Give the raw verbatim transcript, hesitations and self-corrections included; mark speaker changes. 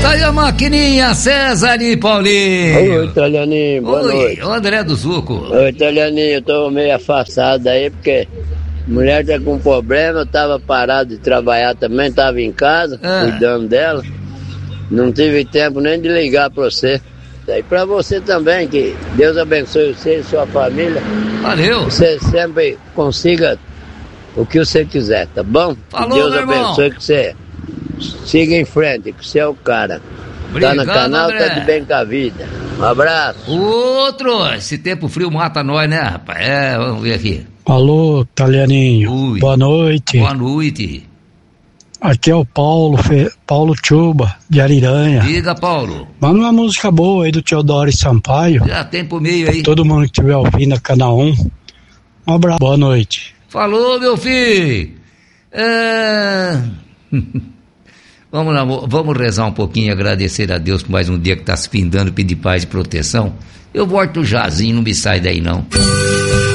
Speaker 1: Tá aí a maquininha, César e Paulinho.
Speaker 2: Oi, Italianinho, boa
Speaker 1: Oi,
Speaker 2: noite.
Speaker 1: o André do Zuco.
Speaker 2: Oi, Italianinho, eu tô meio afastado aí porque mulher tá com problema, eu tava parado de trabalhar também, tava em casa,
Speaker 1: É.
Speaker 2: cuidando dela. Não tive tempo nem de ligar pra você. E pra você também, que Deus abençoe você e sua família.
Speaker 1: Valeu.
Speaker 2: Você sempre consiga o que você quiser, tá bom?
Speaker 1: Falou,
Speaker 2: que Deus
Speaker 1: meu irmão.
Speaker 2: abençoe que você siga em frente, que você é o cara.
Speaker 1: Obrigado,
Speaker 2: tá no canal,
Speaker 1: André.
Speaker 2: tá de bem com a vida. Um abraço.
Speaker 1: Outro, esse tempo frio mata nós, né, rapaz? É, vamos ver aqui.
Speaker 3: Alô, Italianinho.
Speaker 1: Ui.
Speaker 3: Boa noite.
Speaker 1: Boa noite.
Speaker 3: Aqui é o Paulo, Fe... Paulo Chuba, de Ariranha.
Speaker 1: Diga, Paulo.
Speaker 3: Manda uma música boa aí do Teodoro e Sampaio.
Speaker 1: Já tem por meio aí.
Speaker 3: Todo mundo que estiver ouvindo a Canal um. Um abraço. Boa noite.
Speaker 1: Falou, meu filho. É... vamos lá, vamos rezar um pouquinho e agradecer a Deus por mais um dia que está se findando, pedir paz e proteção. Eu volto jazinho, não me sai daí não.